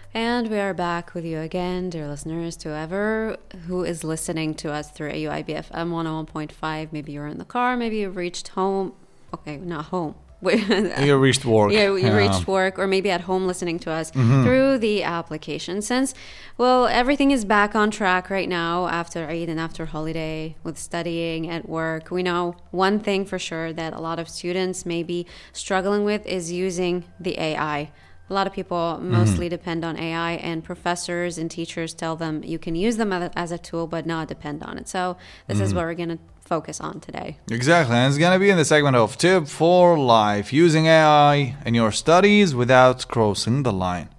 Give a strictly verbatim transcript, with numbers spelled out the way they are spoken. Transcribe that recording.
And we are back with you again, dear listeners, to whoever who is listening to us through A U I B F M one oh one point five. Maybe you're in the car, maybe you've reached home. Okay, not home. You reached work. Yeah, you yeah. reached work, or maybe at home listening to us mm-hmm. through the application. Since, well, everything is back on track right now after Eid and after holiday with studying at work. We know one thing for sure that a lot of students may be struggling with is using the A I. A lot of people mostly mm-hmm. depend on A I, and professors and teachers tell them you can use them as a tool, but not depend on it. So this mm-hmm. is what we're going to focus on today. Exactly. And it's going to be in the segment of Tip for Life, using A I in your studies without crossing the line.